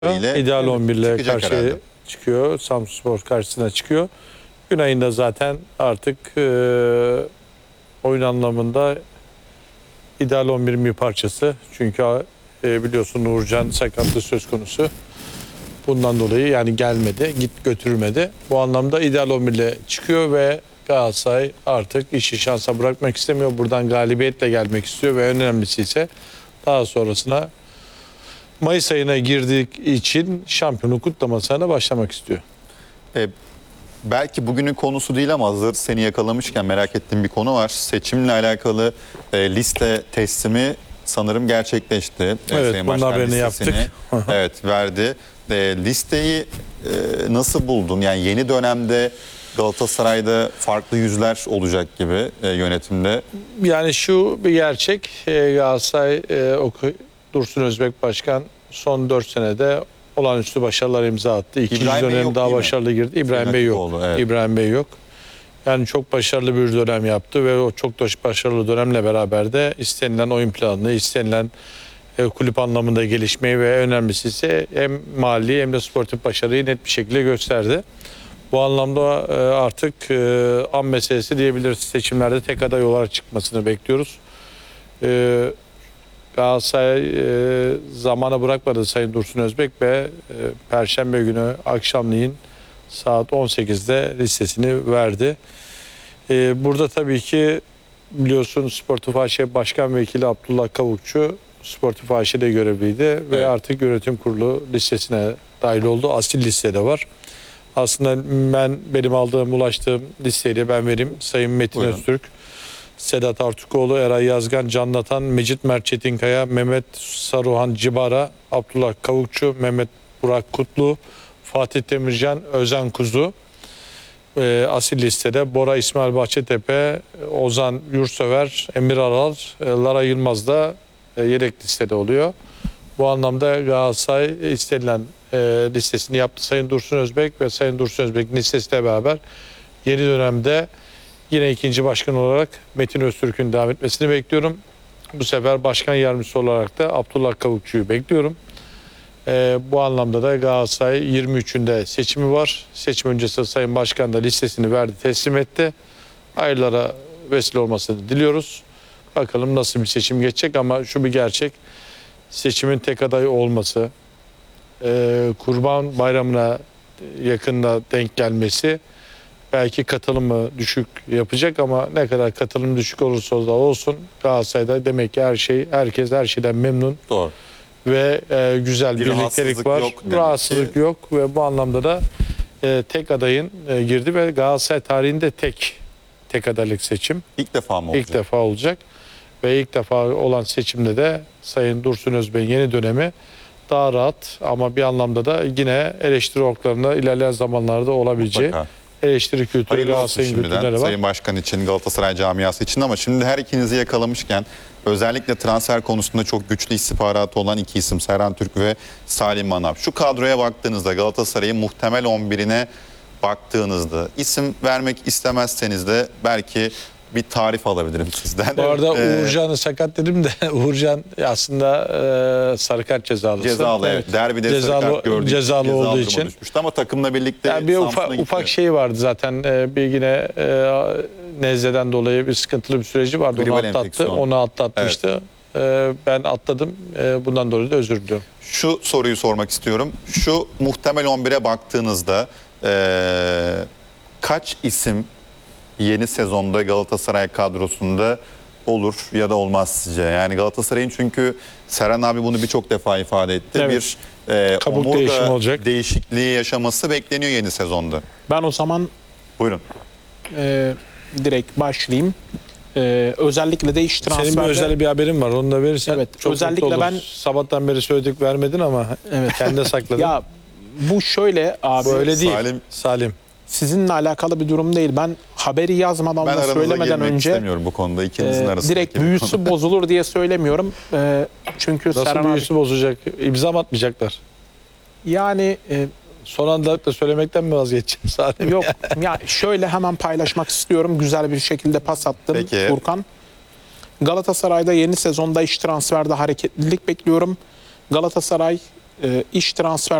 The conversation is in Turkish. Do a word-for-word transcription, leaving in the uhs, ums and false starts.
İdeal on bir ile çıkacak karşıya herhalde. çıkıyor. Samsunspor karşısına çıkıyor. Günay'ın da zaten artık e, oyun anlamında ideal on birin bir parçası. Çünkü e, biliyorsun Uğurcan sakatlığı söz konusu. Bundan dolayı yani gelmedi, git götürmedi. Bu anlamda ideal on bir ile çıkıyor ve Galatasaray artık işi şansa bırakmak istemiyor. Buradan galibiyetle gelmek istiyor ve önemlisi ise daha sonrasına Mayıs ayına girdik için şampiyonluk kutlamasına başlamak istiyor. E, belki bugünün konusu değil ama hazır seni yakalamışken merak ettiğim bir konu var. Seçimle alakalı e, liste teslimi sanırım gerçekleşti. Evet, Sayın bunun Başkan haberini listesini, yaptık. evet, verdi. E, listeyi e, nasıl buldun? Yani yeni dönemde Galatasaray'da farklı yüzler olacak gibi e, yönetimde. Yani şu bir gerçek, e, Galatasaray e, Oku- Dursun Özbek Başkan son dört senede olağanüstü başarılar imza attı. İkinci İbrahim Bey dönem yok daha değil mi? başarılı girdi. İbrahim Sayın Bey yok. Hatipoğlu, evet. İbrahim Bey yok. Yani çok başarılı bir dönem yaptı ve o çok da başarılı dönemle beraber de istenilen oyun planını, istenilen e, kulüp anlamında gelişmeyi ve önemlisi ise hem mali hem de sportif başarıyı net bir şekilde gösterdi. Bu anlamda e, artık e, an meselesi diyebiliriz. Seçimlerde tek aday olarak çıkmasını bekliyoruz. E, Galatasaray e, zamana bırakmadı Sayın Dursun Özbek ve e, Perşembe günü akşamleyin saat on sekizde listesini verdi. E, burada tabii ki biliyorsun Sportif A Ş Başkan Vekili Abdullah Kavukçu Sportif A Ş'de görevliydi ve Evet. artık yönetim kurulu listesine dahil oldu. Asil listede var. Aslında ben benim aldığım, ulaştığım listeyi ben vereyim. Sayın Metin Buyurun. Öztürk, Sedat Artukoğlu, Eray Yazgan, Can Natan, Mecit Mert Çetinkaya, Mehmet Saruhan Cibara, Abdullah Kavukçu, Mehmet Burak Kutlu, Fatih Demircan, Özen Kuzu. E, asil listede Bora İsmail Bahçetepe, Ozan Yurtsever, Emir Aral, e, Lara Yılmaz da e, yedek listede oluyor. Bu anlamda Galatasaray istenilen e, listesini yaptı Sayın Dursun Özbek ve Sayın Dursun Özbek'in listesiyle beraber yeni dönemde yine ikinci başkan olarak Metin Öztürk'ün devam etmesini bekliyorum. Bu sefer başkan yardımcısı olarak da Abdullah Kavukçu'yu bekliyorum. E, bu anlamda da Galatasaray yirmi üçünde seçimi var. Seçim öncesi Sayın Başkan da listesini verdi, teslim etti. Hayırlara vesile olmasını diliyoruz. Bakalım nasıl bir seçim geçecek ama şu bir gerçek. Seçimin tek aday olması, e, Kurban Bayramı'na yakında denk gelmesi belki katılımı düşük yapacak ama ne kadar katılım düşük olursa da olsun Galatasaray'da demek ki her şey, herkes her şeyden memnun Doğru. ve e, güzel Bir birliktelik rahatsızlık var. yok demek Rahatsızlık ki. yok ve bu anlamda da e, tek adayın e, girdi ve Galatasaray tarihinde tek tek adaylık seçim. İlk defa mı olacak? İlk defa olacak ve ilk defa olan seçimde de Sayın Dursun Özbek'in yeni dönemi daha rahat ama bir anlamda da yine eleştiri oklarında ilerleyen zamanlarda olabileceği Mutlaka. eleştiri kültürü Hayırlı olsun Galatasaray'ın şimdiden kültürleri var. Sayın Başkan için, Galatasaray camiası için ama şimdi her ikinizi yakalamışken özellikle transfer konusunda çok güçlü istihbaratı olan iki isim Serhan Türk ve Salim Manap. Şu kadroya baktığınızda Galatasaray'ın muhtemel on birine baktığınızda isim vermek istemezseniz de belki bir tarif alabilirim sizden. Bu arada Ee, Uğurcan'ı sakat dedim de Uğurcan aslında e, sarı kart cezalısı. Cezalı, evet. Derbide sarı kart gördük. Cezalı Cezalı olduğu duruma için. düşmüştü ama takımla birlikte Yani bir Samsun'a ufak, gitti. ufak şey vardı zaten e, bir yine e, nezleden dolayı bir sıkıntılı bir süreci vardı. Gribal Onu atlattı. enfeksiyon. Onu atlatmıştı. E, ben atladım. E, bundan dolayı da özür diliyorum. Şu soruyu sormak istiyorum. Şu muhtemel on bire baktığınızda eee, kaç isim yeni sezonda Galatasaray kadrosunda olur ya da olmaz sizce? Yani Galatasaray'ın çünkü Serhan abi bunu birçok defa ifade etti. Evet. Bir eee Kabuk omurga değişimi olacak. değişikliği yaşaması bekleniyor yeni sezonda. Ben o zaman Buyurun. e, direkt başlayayım. E, özellikle de iş Senin bir transferde... özel bir haberin var. Onu da verirsen Evet, çok özellikle mutlu oluruz. ben- Sabahtan beri söyledik vermedin ama Evet. kendine sakladın. Ya bu şöyle abi, Böyle değil. Salim, Salim. sizinle alakalı bir durum değil. Ben haberi yazmadan ben da aranıza söylemeden girmek önce istemiyorum bu konuda. İkinizin e, arasında. direkt büyüsü bozulur diye söylemiyorum. E, çünkü Nasıl Serhan abi, büyüsü bozacak? İmza mı atmayacaklar? yani e, Son anda da söylemekten mi vazgeçeceksin Salim? yok ya şöyle hemen paylaşmak istiyorum. Güzel bir şekilde pas attım Peki. Furkan. Galatasaray'da yeni sezonda iş transferde hareketlilik bekliyorum. Galatasaray e, iş transfer